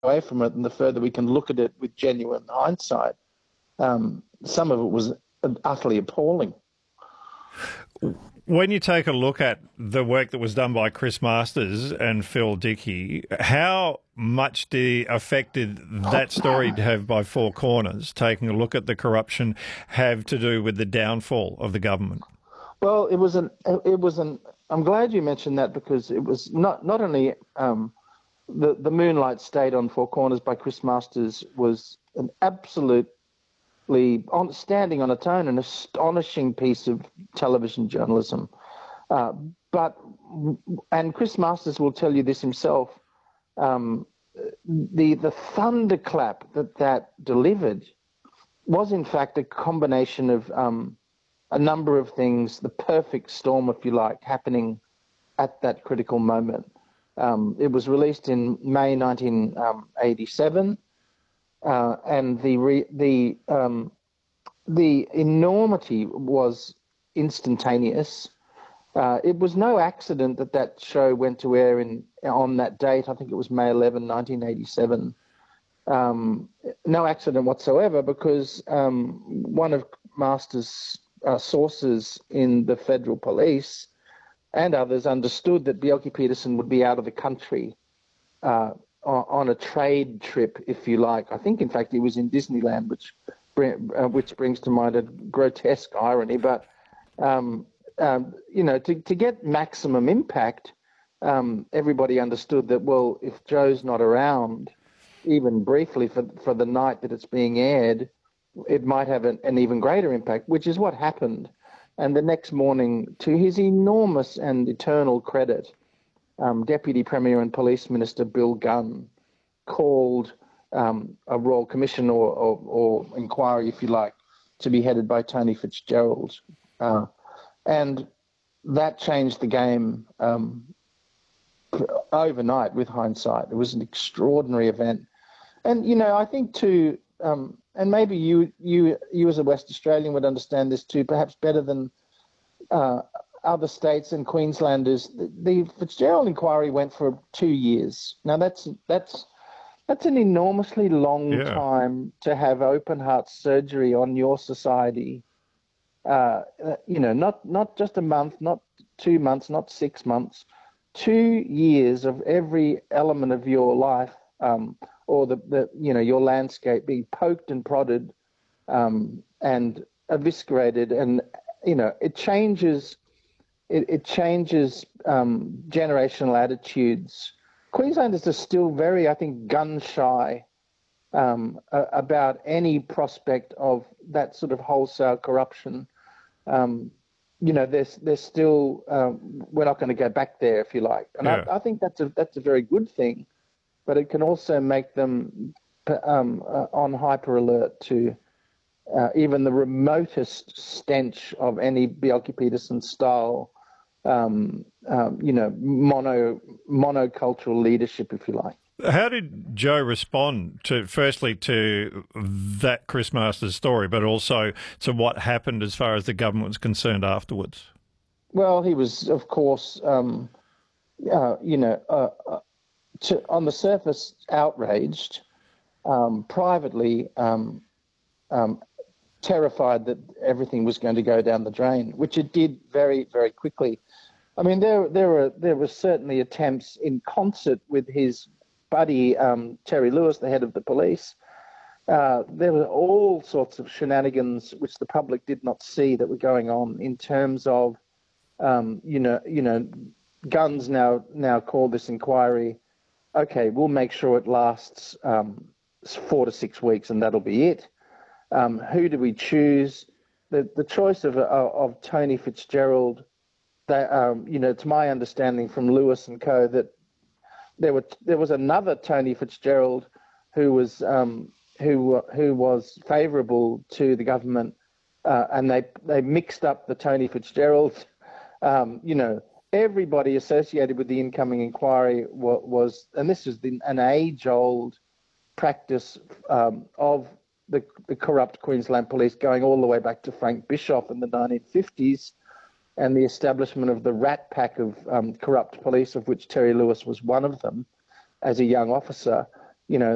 away from it and the further we can look at it with genuine hindsight, some of it was utterly appalling. When you take a look at the work that was done by Chris Masters and Phil Dickie, how much affected that story to have by Four Corners, taking a look at the corruption, have to do with the downfall of the government? Well, I'm glad you mentioned that, because it was not only the Moonlight State on Four Corners by Chris Masters was an absolutely standing on its own, an astonishing piece of television journalism. And Chris Masters will tell you this himself, the thunderclap that delivered was in fact a combination of a number of things, the perfect storm, if you like, happening at that critical moment. It was released in May 1987. And the enormity was instantaneous. It was no accident that show went to air on that date. I think it was May 11, 1987. No accident whatsoever, because one of Masters' sources in the federal police and others understood that Bjelke Petersen would be out of the country on a trade trip, if you like. I think, in fact, he was in Disneyland, which brings to mind a grotesque irony. But, to get maximum impact, everybody understood that, well, if Joe's not around, even briefly for the night that it's being aired, it might have an even greater impact, which is what happened. And the next morning, to his enormous and eternal credit, Deputy Premier and Police Minister Bill Gunn called a Royal Commission or inquiry, if you like, to be headed by Tony Fitzgerald. And that changed the game overnight with hindsight. It was an extraordinary event. And, I think too, and maybe you as a West Australian would understand this too, perhaps better than other states and Queenslanders. The Fitzgerald inquiry went for 2 years. Now that's an enormously long time to have open heart surgery on your society. Not just a month, not 2 months, not 6 months, 2 years of every element of your life, or your landscape being poked and prodded, and eviscerated, and it changes. It changes generational attitudes. Queenslanders are still very, I think, gun shy about any prospect of that sort of wholesale corruption. They're still, we're not going to go back there, if you like. And I think that's a very good thing, but it can also make them on hyper alert to even the remotest stench of any Bjelke Petersen style, monocultural leadership, if you like. How did Joe respond firstly to that Chris Masters story, but also to what happened as far as the government was concerned afterwards? Well, he was, of course, on the surface outraged, privately terrified that everything was going to go down the drain, which it did very, very quickly. I mean, there were certainly attempts in concert with his buddy Terry Lewis, the head of the police. There were all sorts of shenanigans which the public did not see that were going on in terms of, Guns now call this inquiry, okay, we'll make sure it lasts 4 to 6 weeks and that'll be it. Who do we choose? The choice of Tony Fitzgerald, to my understanding from Lewis and Co, that there was another Tony Fitzgerald who was favourable to the government, and they mixed up the Tony Fitzgerald. Everybody associated with the incoming inquiry was, and this is an age-old practice of the corrupt Queensland Police, going all the way back to Frank Bischoff in the 1950s, and the establishment of the rat pack of corrupt police, of which Terry Lewis was one of them as a young officer.